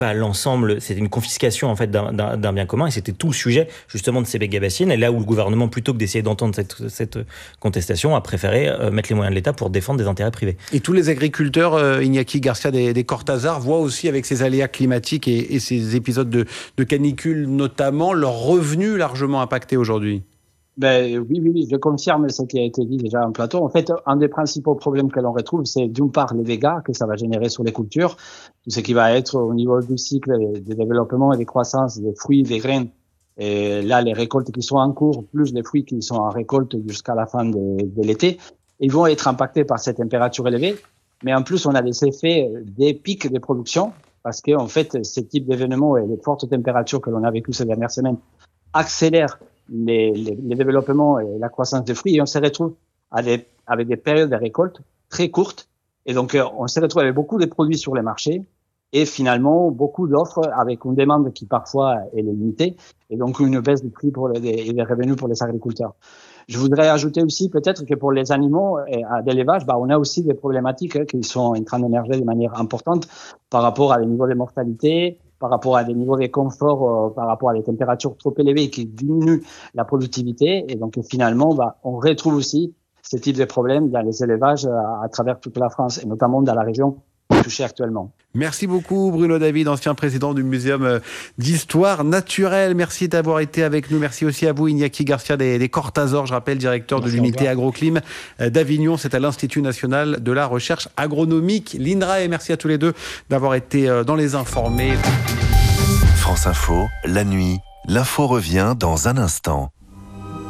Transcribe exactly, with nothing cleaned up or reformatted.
Pas l'ensemble, c'était une confiscation en fait d'un, d'un, d'un bien commun et c'était tout le sujet justement de ces méga-bassines. Et là où le gouvernement, plutôt que d'essayer d'entendre cette, cette contestation, a préféré euh, mettre les moyens de l'État pour défendre des intérêts privés. Et tous les agriculteurs, euh, Iñaki Garcia des, des Cortázar, voient aussi avec ces aléas climatiques et, et ces épisodes de, de canicule notamment, leurs revenus largement impactés aujourd'hui. Ben, oui, oui, oui, je confirme ce qui a été dit déjà en plateau. En fait, un des principaux problèmes que l'on retrouve, c'est d'une part les dégâts que ça va générer sur les cultures, tout ce qui va être au niveau du cycle de développement et de croissance des fruits, des graines. Et là, les récoltes qui sont en cours, plus les fruits qui sont en récolte jusqu'à la fin de, de l'été, ils vont être impactés par ces températures élevées. Mais en plus, on a des effets des pics de production, parce que en fait, ce type d'événements et les fortes températures que l'on a vécues ces dernières semaines accélèrent Les, les, les développements et la croissance des fruits, et on se retrouve à des, avec des périodes de récolte très courtes. Et donc, on se retrouve avec beaucoup de produits sur les marchés et finalement beaucoup d'offres avec une demande qui parfois est limitée et donc une baisse du prix pour les, et des revenus pour les agriculteurs. Je voudrais ajouter aussi peut-être que pour les animaux d'élevage, bah, on a aussi des problématiques hein, qui sont en train d'émerger de manière importante par rapport à des niveaux de mortalité, par rapport à des niveaux de confort, euh, par rapport à des températures trop élevées qui diminuent la productivité. Et donc, finalement, bah, on retrouve aussi ce type de problèmes dans les élevages à, à travers toute la France, et notamment dans la région touchée actuellement. Merci beaucoup, Bruno David, ancien président du Muséum d'Histoire Naturelle. Merci d'avoir été avec nous. Merci aussi à vous, Iñaki Garcia des, des Cortázar, je rappelle, directeur Merci de l'unité Agroclim d'Avignon. C'est à l'Institut National de la Recherche Agronomique, l'I N R A. Et merci à tous les deux d'avoir été dans Les Informés. France Info, la nuit, l'info revient dans un instant.